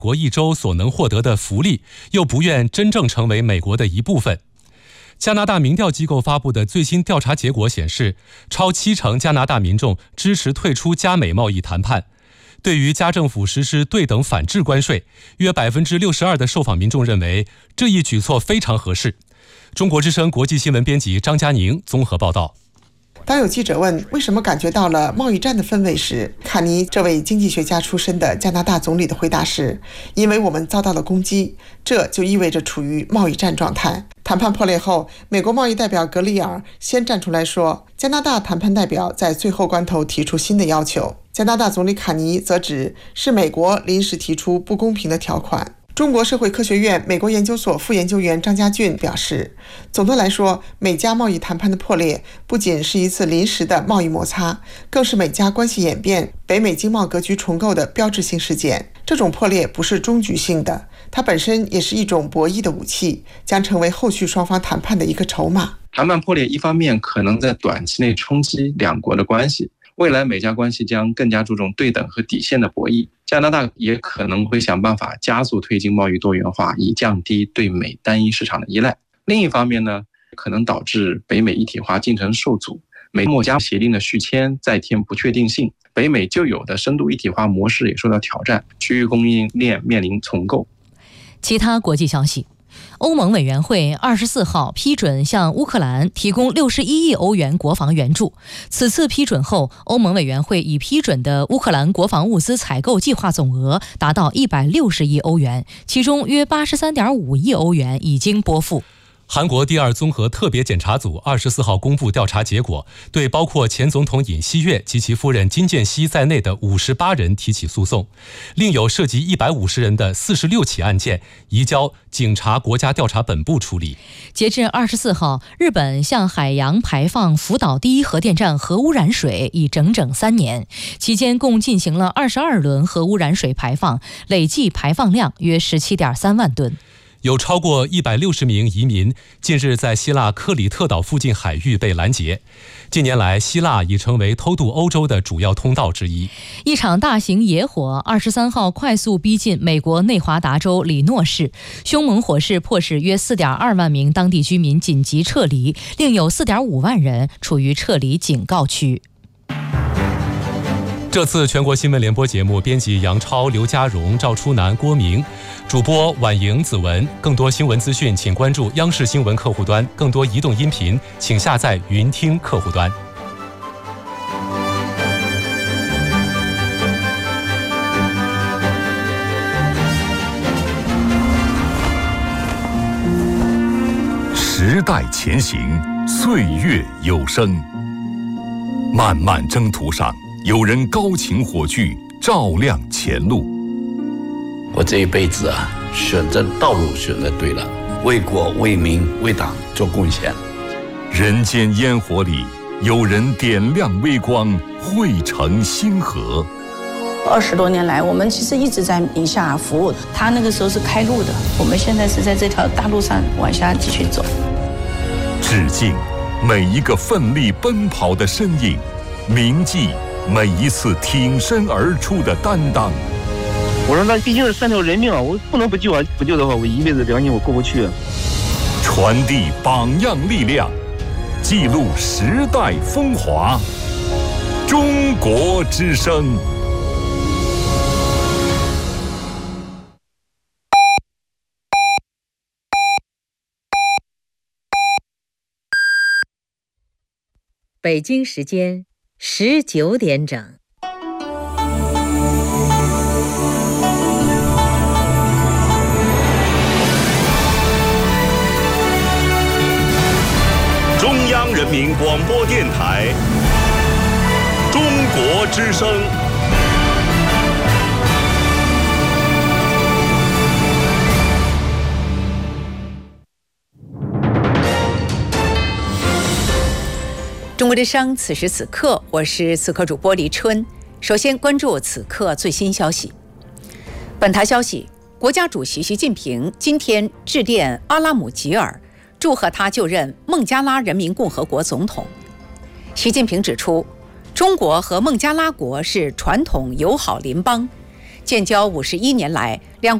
国一州所能获得的福利，又不愿真正成为美国的一部分。加拿大民调机构发布的最新调查结果显示，超70%加拿大民众支持退出加美贸易谈判。对于加政府实施对等反制关税，约62%的受访民众认为这一举措非常合适。中国之声国际新闻编辑张佳宁综合报道。 当有记者问为什么感觉到了贸易战的氛围时，卡尼这位经济学家出身的加拿大总理的回答是：因为我们遭到了攻击，这就意味着处于贸易战状态。谈判破裂后，美国贸易代表格里尔先站出来说，加拿大谈判代表在最后关头提出新的要求。加拿大总理卡尼则指是美国临时提出不公平的条款。中国社会科学院美国研究所副研究员张家俊表示，总的来说，美加贸易谈判的破裂不仅是一次临时的贸易摩擦，更是美加关系演变、北美经贸格局重构的标志性事件。这种破裂不是终局性的，它本身也是一种博弈的武器，将成为后续双方谈判的一个筹码。 谈判破裂一方面可能在短期内冲击两国的关系，未来美加关系将更加注重对等和底线的博弈。加拿大也可能会想办法加速推进贸易多元化，以降低对美单一市场的依赖。另一方面呢，可能导致北美一体化进程受阻，美墨加协定的续签再添不确定性，北美旧有的深度一体化模式也受到挑战，区域供应链面临重构。 其他国际消息，欧盟委员会24号批准向乌克兰提供61亿欧元国防援助。此次批准后，欧盟委员会已批准的乌克兰国防物资采购计划总额达到160亿欧元，其中约83.5亿欧元已经拨付。 韩国第2综合特别检察组24号公布调查结果，对包括前总统尹锡悦及其夫人金建熙在内的58人提起诉讼，另有涉及150人的46起案件移交警察国家调查本部处理。 截至24号，日本向海洋排放福岛第一核电站核污染水已整整3年，期间共进行了22轮核污染水排放，累计排放量约17.3万吨。 有超过160名移民近日在希腊克里特岛附近海域被拦截。近年来，希腊已成为偷渡欧洲的主要通道之一。 一场大型野火23号快速逼近美国内华达州里诺市，凶猛火势迫使约4.2万名当地居民紧急撤离，另有4.5万人处于撤离警告区。 这次全国新闻联播节目编辑杨超、刘家荣、赵初南、郭明，主播婉莹、子文。更多新闻资讯请关注央视新闻客户端，更多移动音频请下载云听客户端。 时代前行，岁月有声，漫漫征途上，有人高擎火炬，照亮前路。 我这一辈子啊，选择道路选择对了，为国为民为党做贡献。 人间烟火里，有人点亮微光，汇成星河。 20多年来，我们其实一直在宁夏服务，他那个时候是开路的，我们现在是在这条大路上往下继续走。 致敬每一个奋力奔跑的身影，铭记每一次挺身而出的担当。 我说那毕竟是3条人命啊，我不能不救啊！不救的话，我一辈子良心我过不去。 传递榜样力量，记录时代风华。中国之声。 北京时间19点整。 中央人民广播电台，中国之声。 中国之声，此时此刻，我是此刻主播黎春。首先关注此刻最新消息。本台消息，国家主席习近平今天致电阿拉姆吉尔，祝贺他就任孟加拉人民共和国总统。习近平指出，中国和孟加拉国是传统友好邻邦， 建交51年来，两